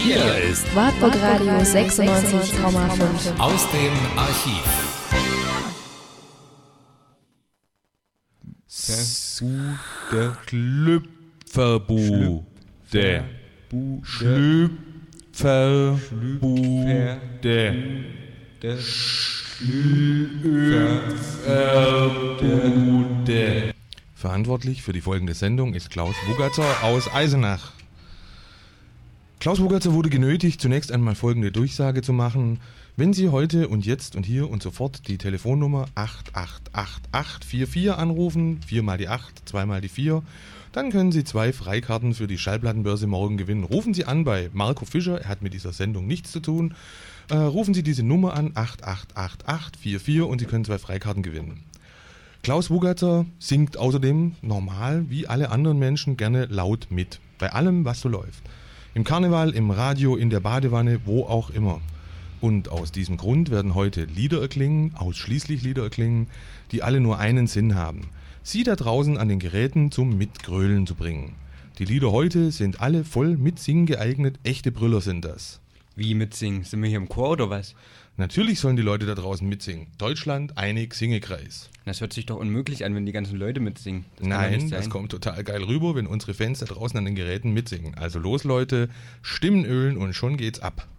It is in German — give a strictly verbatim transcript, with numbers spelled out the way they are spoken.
Hier ist Wartburg Radio sechsundneunzig Komma fünf. aus dem Archiv. Der Schlüpferbude. Schlüpferbude. Der Schlüpferbude. Verantwortlich für die folgende Sendung ist Klaus Wugatzer aus Eisenach. Klaus Wugatzer wurde genötigt, zunächst einmal folgende Durchsage zu machen. Wenn Sie heute und jetzt und hier und sofort die Telefonnummer acht acht acht acht vier vier anrufen, viermal die acht, zweimal die vier, dann können Sie zwei Freikarten für die Schallplattenbörse morgen gewinnen. Rufen Sie an bei Marco Fischer, er hat mit dieser Sendung nichts zu tun. Äh, rufen Sie diese Nummer an, acht acht acht acht vier vier, und Sie können zwei Freikarten gewinnen. Klaus Wugatzer singt außerdem normal, wie alle anderen Menschen, gerne laut mit. Bei allem, was so läuft. Im Karneval, im Radio, in der Badewanne, wo auch immer. Und aus diesem Grund werden heute Lieder erklingen, ausschließlich Lieder erklingen, die alle nur einen Sinn haben. Sie da draußen an den Geräten zum Mitgrölen zu bringen. Die Lieder heute sind alle voll mitsingen geeignet, echte Brüller sind das. Wie mitsingen? Sind wir hier im Chor oder was? Natürlich sollen die Leute da draußen mitsingen. Deutschland, einig, Singekreis. Das hört sich doch unmöglich an, wenn die ganzen Leute mitsingen. Das Nein, das kommt total geil rüber, wenn unsere Fans da draußen an den Geräten mitsingen. Also los Leute, Stimmen ölen und schon geht's ab.